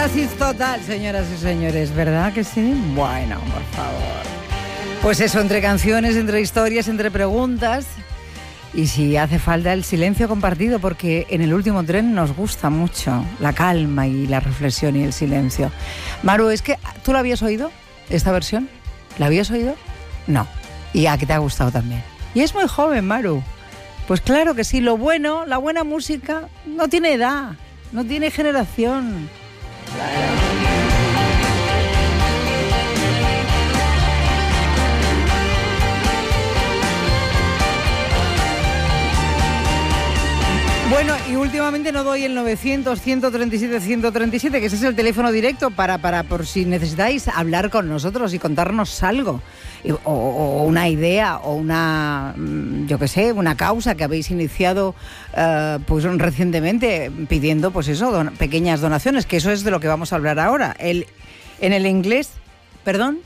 Éxtasis total, señoras y señores, ¿verdad que sí? Bueno, por favor. Pues eso, entre canciones, entre historias, entre preguntas. Y si hace falta el silencio compartido, porque en el último tren nos gusta mucho la calma y la reflexión y el silencio. Maru, ¿es que tú la habías oído, esta versión? ¿La habías oído? No. Y a que te ha gustado también. Y es muy joven, Maru. Pues claro que sí, lo bueno, la buena música no tiene edad, no tiene generación. Bueno, y últimamente no doy el 900-137-137, que ese es el teléfono directo para por si necesitáis hablar con nosotros y contarnos algo, o una idea, o una, yo qué sé, una causa que habéis iniciado pues recientemente, pidiendo pues eso, pequeñas donaciones, que eso es de lo que vamos a hablar ahora. En el inglés, ¿perdón?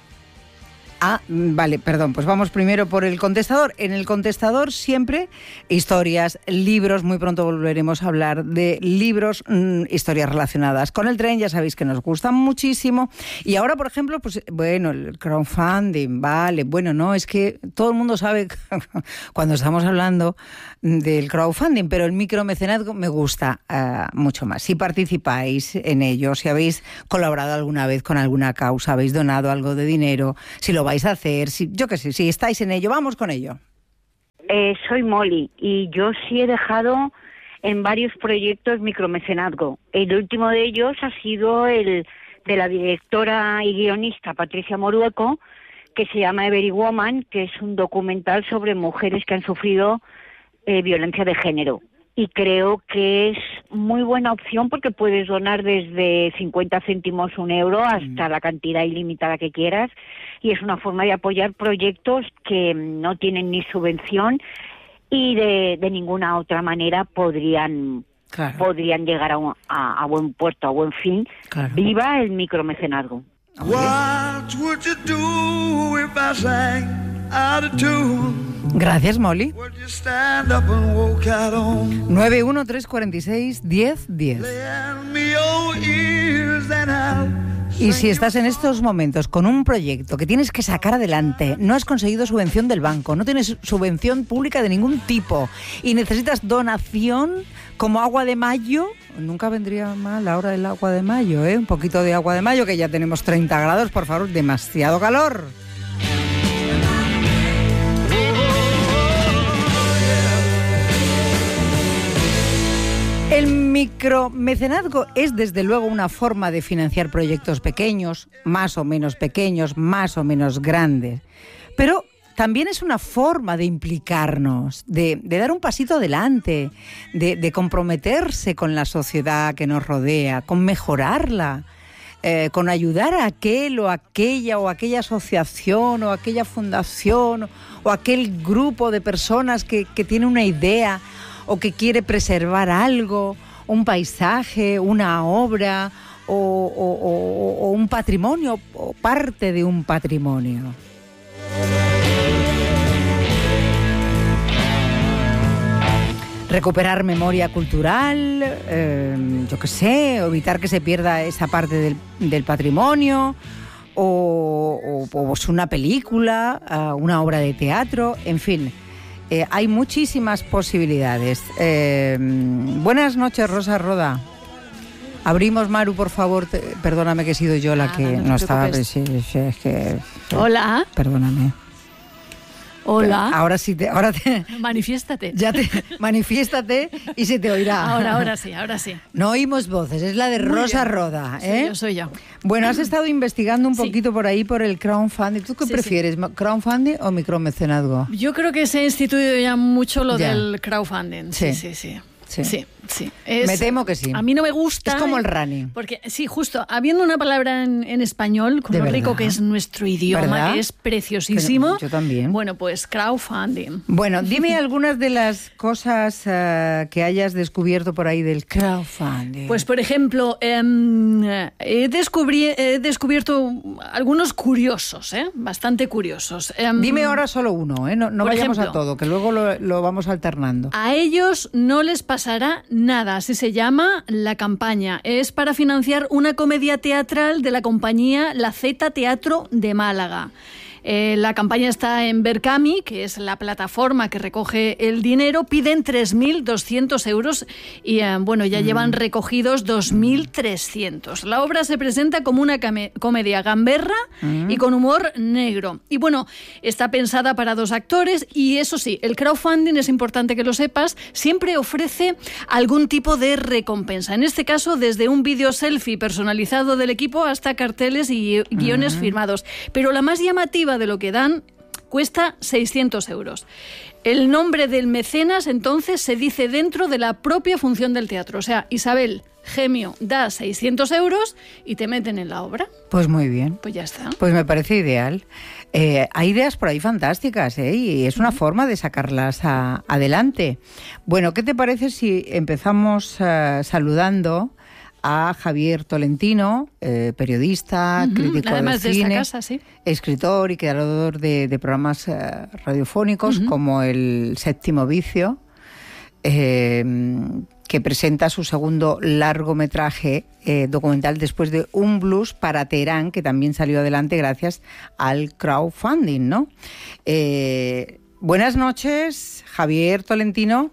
Vale, perdón, pues vamos primero por el contestador. En el contestador siempre historias, libros, muy pronto volveremos a hablar de libros, historias relacionadas con el tren, ya sabéis que nos gustan muchísimo. Y ahora, por ejemplo, pues bueno, el crowdfunding, vale, bueno, no, es que todo el mundo sabe cuando estamos hablando del crowdfunding, pero el micromecenazgo me gusta mucho más. Si participáis en ello, si habéis colaborado alguna vez con alguna causa, habéis donado algo de dinero, si lo vais a hacer, yo qué sé, si estáis en ello, vamos con ello. Soy Molly y yo sí he dejado en varios proyectos micromecenazgo. El último de ellos ha sido el de la directora y guionista Patricia Morueco, que se llama Every Woman, que es un documental sobre mujeres que han sufrido violencia de género. Y creo que es muy buena opción porque puedes donar desde 50 céntimos, €1, hasta la cantidad ilimitada que quieras. Y es una forma de apoyar proyectos que no tienen ni subvención y de ninguna otra manera podrían llegar a buen puerto, a buen fin. Claro. Viva el micromecenazgo. What would you do if I sang out of tune? Gracias, Molly. 913461010. Y si estás en estos momentos con un proyecto que tienes que sacar adelante, no has conseguido subvención del banco, no tienes subvención pública de ningún tipo y necesitas donación como agua de mayo, nunca vendría mal la hora del agua de mayo, un poquito de agua de mayo, que ya tenemos 30 grados, por favor, demasiado calor. El micromecenazgo es desde luego una forma de financiar proyectos pequeños, más o menos grandes, pero también es una forma de implicarnos, de dar un pasito adelante, de comprometerse con la sociedad que nos rodea, con mejorarla, con ayudar a aquel o aquella asociación o aquella fundación o aquel grupo de personas que tiene una idea o que quiere preservar algo, un paisaje, una obra o un patrimonio o parte de un patrimonio. Recuperar memoria cultural, yo qué sé, evitar que se pierda esa parte del patrimonio, o una película, una obra de teatro, en fin. Hay muchísimas posibilidades. Buenas noches, Rosa Roda. Abrimos, Maru, por favor. Perdóname que he sido yo la que no estaba. Es que, hola. Perdóname. Hola. Ahora sí Manifiéstate. Manifiéstate y se te oirá. Ahora sí. No oímos voces, es la de Rosa Roda, ¿eh? Soy yo. Bueno, has estado investigando un poquito por ahí por el crowdfunding. ¿Tú qué prefieres, crowdfunding o micromecenazgo? Yo creo que se ha instituido ya mucho lo del crowdfunding. Sí. Me temo que sí. A mí no me gusta. Es como el running. Porque, sí, justo, habiendo una palabra en español, con lo rico que es nuestro idioma, que es preciosísimo. Yo también. Bueno, pues crowdfunding. Bueno, dime algunas de las cosas que hayas descubierto por ahí del crowdfunding. Pues, por ejemplo, he descubierto algunos curiosos, bastante curiosos. Dime ahora solo uno, no vayamos a todo, que luego lo vamos alternando. A ellos no les pasa pasará nada, así se llama la campaña. Es para financiar una comedia teatral de la compañía La Z Teatro de Málaga. La campaña está en Berkami, que es la plataforma que recoge el dinero. Piden 3.200 euros y ya llevan recogidos 2.300. La obra se presenta como una comedia gamberra y con humor negro. Y bueno, está pensada para 2 actores y eso sí, el crowdfunding, es importante que lo sepas, siempre ofrece algún tipo de recompensa. En este caso, desde un vídeo selfie personalizado del equipo hasta carteles y guiones firmados. Pero la más llamativa de lo que dan cuesta 600 euros. El nombre del mecenas, entonces, se dice dentro de la propia función del teatro. O sea, Isabel Gemio da 600 euros y te meten en la obra. Pues muy bien. Pues ya está. Pues me parece ideal. Hay ideas por ahí fantásticas, y es una forma de sacarlas adelante. Bueno, ¿qué te parece si empezamos saludando a Javier Tolentino, periodista, crítico además de cine, esta casa, sí, escritor y creador de programas radiofónicos como El Séptimo Vicio, que presenta su segundo largometraje documental después de Un blues para Teherán, que también salió adelante gracias al crowdfunding, ¿no? Buenas noches, Javier Tolentino.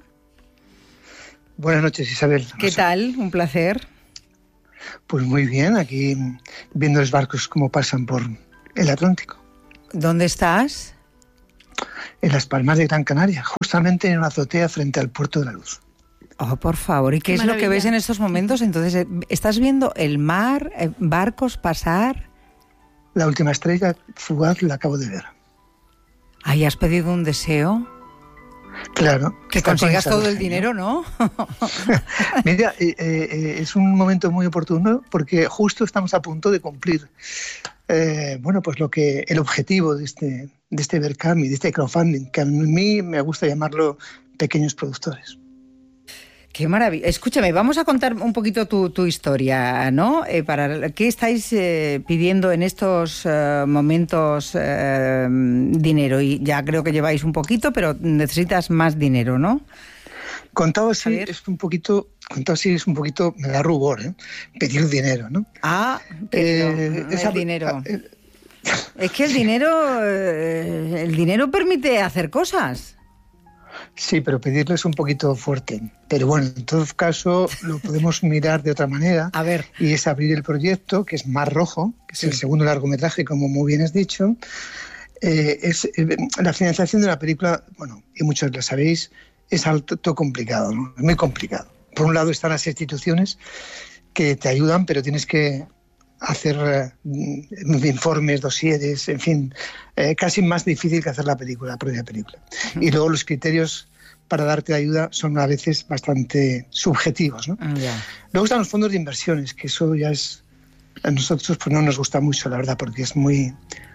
Buenas noches, Isabel. ¿Qué tal? Un placer. Pues muy bien, aquí viendo los barcos cómo pasan por el Atlántico. ¿Dónde estás? En Las Palmas de Gran Canaria, justamente en una azotea frente al Puerto de la Luz. Oh, por favor, ¿y qué es lo que ves en estos momentos? Entonces, ¿estás viendo el mar, barcos pasar? La última estrella fugaz la acabo de ver. Ay, ¿has pedido un deseo? Claro. Que consigas todo el dinero, ¿no? Mira, es un momento muy oportuno porque justo estamos a punto de cumplir pues el objetivo de este Berkami, de este crowdfunding, que a mí me gusta llamarlo pequeños productores. Qué maravilla. Escúchame, vamos a contar un poquito tu historia, ¿no? Para ¿qué estáis pidiendo en estos momentos dinero? Y ya creo que lleváis un poquito, pero necesitas más dinero, ¿no? Contado así es un poquito, me da rubor, pedir dinero, ¿no? El dinero. Es que el dinero permite hacer cosas. Sí, pero pedirlo es un poquito fuerte. Pero bueno, en todo caso lo podemos mirar de otra manera. A ver. Y es abrir el proyecto, que es Mar Rojo, que es el segundo largometraje, como muy bien has dicho. Es la financiación de la película, bueno, y muchos lo sabéis, es algo complicado, ¿no? Es muy complicado. Por un lado están las instituciones que te ayudan, pero tienes que hacer informes, dosieres, en fin, casi más difícil que hacer la propia película. Y luego los criterios para darte ayuda son a veces bastante subjetivos, ¿no? Luego están los fondos de inversiones, que eso ya es, a nosotros pues no nos gusta mucho, la verdad, porque es muy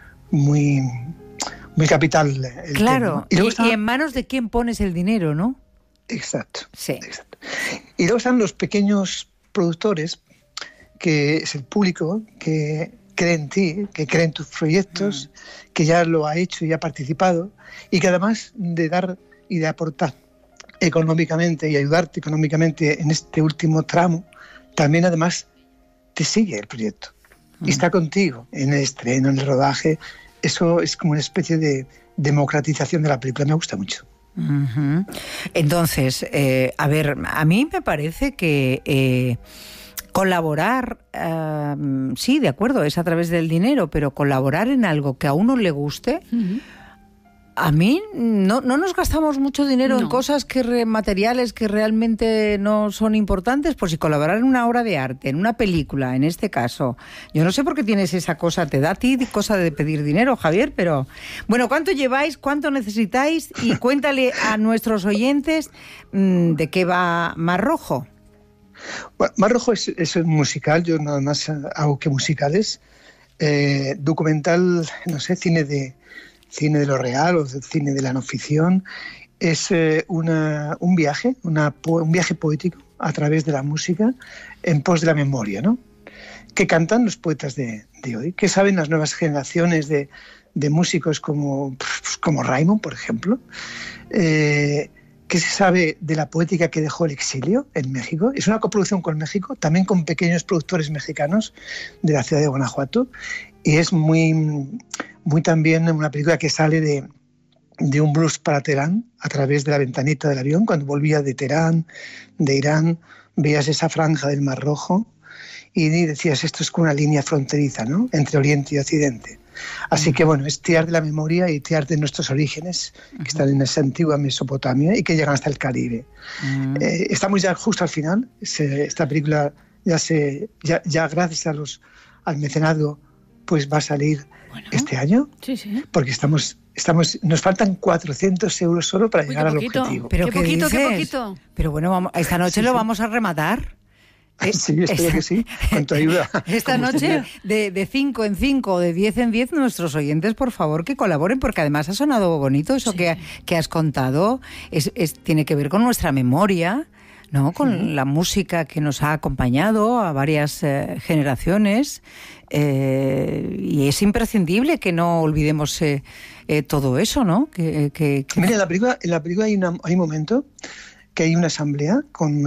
capital el claro, tema, ¿no? Y en manos de quién pones el dinero, ¿no? Exacto. Sí. Exacto. Y luego están los pequeños productores, que es el público que cree en ti, que cree en tus proyectos, que ya lo ha hecho y ha participado, y que además de dar y de aportar económicamente y ayudarte económicamente en este último tramo, también además te sigue el proyecto y está contigo en el estreno, en el rodaje. Eso es como una especie de democratización de la película. Me gusta mucho. Entonces, a ver, a mí me parece que colaborar, sí, de acuerdo, es a través del dinero, pero colaborar en algo que a uno le guste, a mí no nos gastamos mucho dinero en cosas materiales que realmente no son importantes. Pues si colaborar en una obra de arte, en una película, en este caso, yo no sé por qué tienes esa cosa, te da a ti cosa de pedir dinero, Javier, pero bueno, ¿cuánto lleváis? ¿Cuánto necesitáis? Y cuéntale a nuestros oyentes de qué va Mar Rojo. Bueno, Mar Rojo es un musical, yo nada más hago que musicales, documental, no sé, cine de lo real o cine de la no ficción. Es un viaje poético a través de la música en pos de la memoria, ¿no? Que cantan los poetas de hoy, que saben las nuevas generaciones de músicos como Raimon, por ejemplo, que ¿Qué se sabe de la poética que dejó el exilio en México? Es una coproducción con México, también con pequeños productores mexicanos de la ciudad de Guanajuato, y es muy también una película que sale de un blues para Teherán a través de la ventanita del avión. Cuando volvía de Teherán, de Irán, veías esa franja del Mar Rojo y decías, esto es como una línea fronteriza, ¿no?, entre Oriente y Occidente. Así que bueno, es tirar de la memoria y tirar de nuestros orígenes, que están en esa antigua Mesopotamia y que llegan hasta el Caribe. Estamos ya justo al final. Esta película ya gracias al mecenado, pues va a salir este año. Sí. Porque nos faltan 400 euros solo para llegar al objetivo. Pero qué poquito. Pero bueno, esta noche lo vamos a rematar. Sí, espero que sí, con tu ayuda. Esta noche, de 5 en 5 o de 10 en 10, nuestros oyentes, por favor, que colaboren, porque además ha sonado bonito eso que has contado. Tiene que ver con nuestra memoria, ¿no? Con la música que nos ha acompañado a varias generaciones. Y es imprescindible que no olvidemos todo eso, ¿no? Mira, en la película hay un momento que hay una asamblea con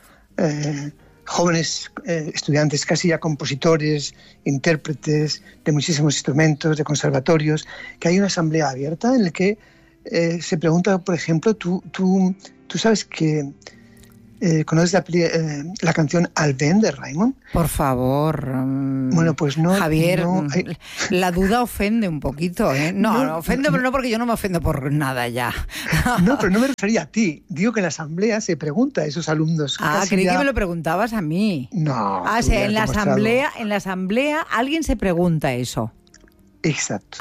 jóvenes estudiantes, casi ya compositores, intérpretes de muchísimos instrumentos, de conservatorios, que hay una asamblea abierta en la que se pregunta, por ejemplo, tú sabes que ¿conoces la canción Alben de Raymond? Por favor. Bueno, pues no. Javier, la duda ofende un poquito, ¿eh? No, ofende, pero no, porque yo no me ofendo por nada ya. No, pero no me refería a ti. Digo que en la asamblea se pregunta a esos alumnos. Creí que me lo preguntabas a mí. No. En la asamblea alguien se pregunta eso. Exacto.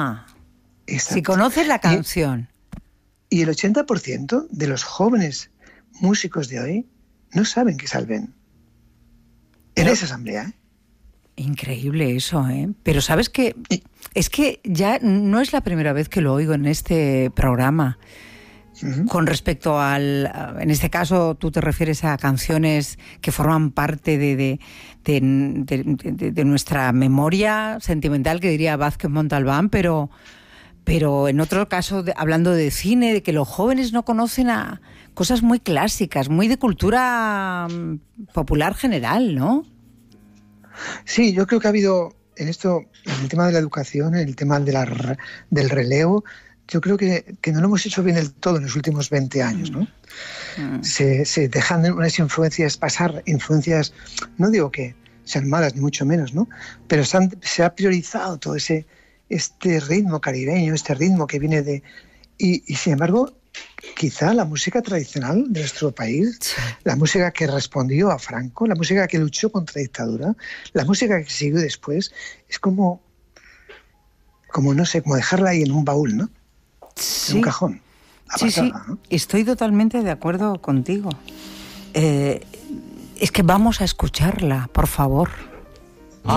Si conoces la canción. Y el 80% de los jóvenes músicos de hoy no saben que es Alben. En esa asamblea, ¿eh? Increíble eso, ¿eh? Pero sabes que es que ya no es la primera vez que lo oigo en este programa. Con respecto en este caso tú te refieres a canciones que forman parte de nuestra memoria sentimental, que diría Vázquez Montalbán, pero en otro caso, hablando de cine, de que los jóvenes no conocen a cosas muy clásicas, muy de cultura popular general, ¿no? Sí, yo creo que ha habido en esto, en el tema de la educación, en el tema del relevo, yo creo que no lo hemos hecho bien del todo en los últimos 20 años, ¿no? Se dejan unas influencias pasar, influencias, no digo que sean malas, ni mucho menos, ¿no? Pero se ha priorizado todo este ritmo caribeño, este ritmo que viene y sin embargo, quizá la música tradicional de nuestro país, la música que respondió a Franco, la música que luchó contra la dictadura, la música que siguió después, es como no sé, como dejarla ahí en un baúl, ¿no? Sí. En un cajón. Apartada, ¿no? Estoy totalmente de acuerdo contigo. Es que vamos a escucharla, por favor.